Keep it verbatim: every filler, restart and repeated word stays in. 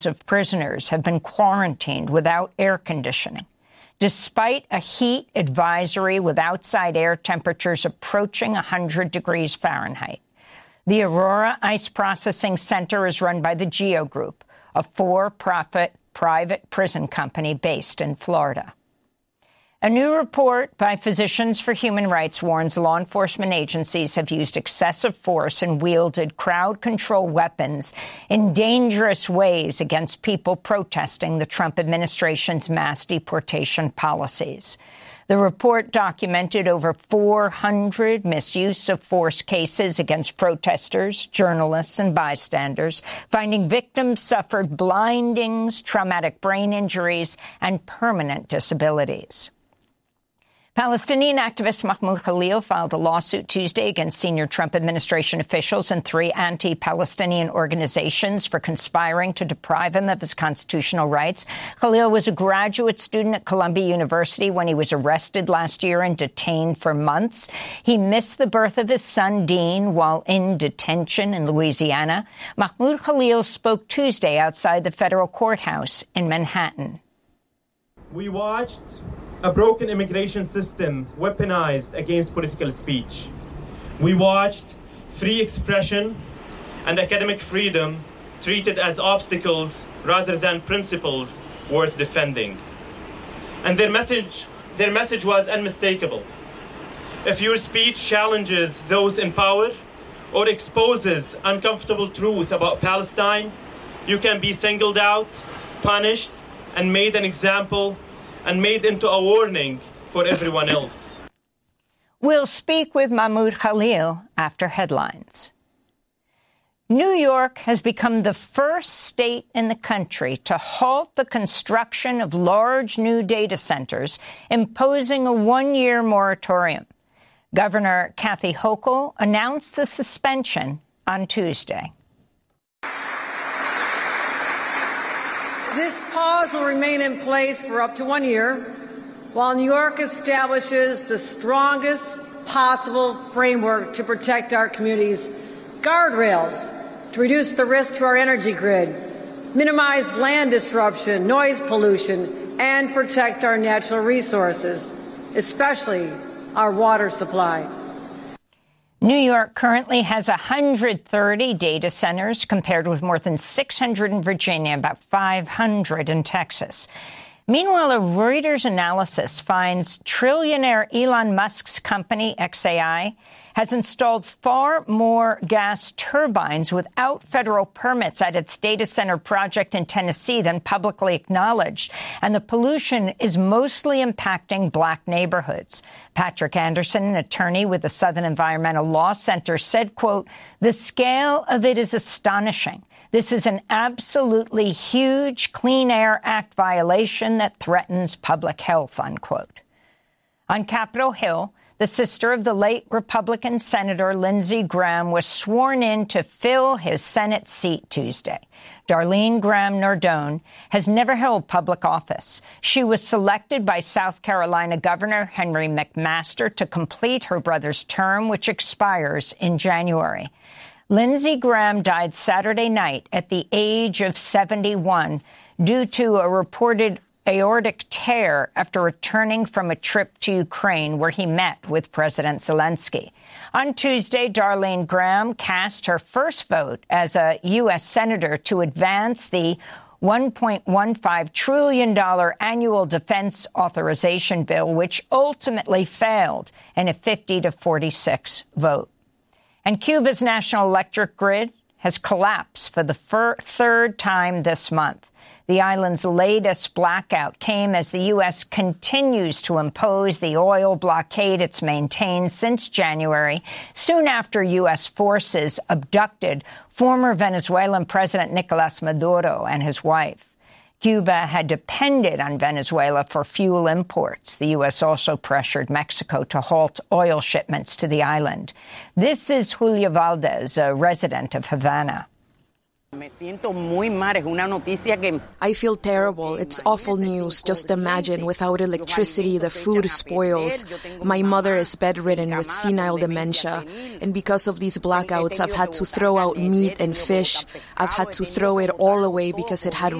of prisoners have been quarantined without air conditioning, despite a heat advisory with outside air temperatures approaching one hundred degrees Fahrenheit. The Aurora Ice Processing Center is run by the GEO Group, a for-profit private prison company based in Florida. A new report by Physicians for Human Rights warns law enforcement agencies have used excessive force and wielded crowd control weapons in dangerous ways against people protesting the Trump administration's mass deportation policies. The report documented over four hundred misuse of force cases against protesters, journalists, and bystanders, finding victims suffered blindings, traumatic brain injuries, and permanent disabilities. Palestinian activist Mahmoud Khalil filed a lawsuit Tuesday against senior Trump administration officials and three anti-Palestinian organizations for conspiring to deprive him of his constitutional rights. Khalil was a graduate student at Columbia University when he was arrested last year and detained for months. He missed the birth of his son, Dean, while in detention in Louisiana. Mahmoud Khalil spoke Tuesday outside the federal courthouse in Manhattan. We watched a broken immigration system weaponized against political speech. We watched free expression and academic freedom treated as obstacles rather than principles worth defending. And their message, their message was unmistakable. If your speech challenges those in power or exposes uncomfortable truth about Palestine, you can be singled out, punished, and made an example and made into a warning for everyone else. We'll speak with Mahmoud Khalil after headlines. New York has become the first state in the country to halt the construction of large new data centers, imposing a one-year moratorium. Governor Kathy Hochul announced the suspension on Tuesday. This pause will remain in place for up to one year, while New York establishes the strongest possible framework to protect our communities, guardrails to reduce the risk to our energy grid, minimize land disruption, noise pollution, and protect our natural resources, especially our water supply. New York currently has one hundred thirty data centers, compared with more than six hundred in Virginia, about five hundred in Texas. Meanwhile, a Reuters analysis finds trillionaire Elon Musk's company, X A I, has installed far more gas turbines without federal permits at its data center project in Tennessee than publicly acknowledged, and the pollution is mostly impacting black neighborhoods. Patrick Anderson, an attorney with the Southern Environmental Law Center, said, quote, "The scale of it is astonishing. This is an absolutely huge Clean Air Act violation that threatens public health," unquote. On Capitol Hill, the sister of the late Republican Senator Lindsey Graham was sworn in to fill his Senate seat Tuesday. Darlene Graham Nardone has never held public office. She was selected by South Carolina Governor Henry McMaster to complete her brother's term, which expires in January. Lindsey Graham died Saturday night at the age of seventy-one due to a reported aortic tear after returning from a trip to Ukraine, where he met with President Zelensky. On Tuesday, Darlene Graham cast her first vote as a U S senator to advance the one point one five trillion dollars annual defense authorization bill, which ultimately failed in a fifty to forty-six vote. And Cuba's national electric grid has collapsed for the fir- third time this month. The island's latest blackout came as the U S continues to impose the oil blockade it's maintained since January, soon after U S forces abducted former Venezuelan President Nicolas Maduro and his wife. Cuba had depended on Venezuela for fuel imports. The U S also pressured Mexico to halt oil shipments to the island. This is Julia Valdez, a resident of Havana. I feel terrible. It's awful news. Just imagine, without electricity, the food spoils. My mother is bedridden with senile dementia. And because of these blackouts, I've had to throw out meat and fish. I've had to throw it all away because it had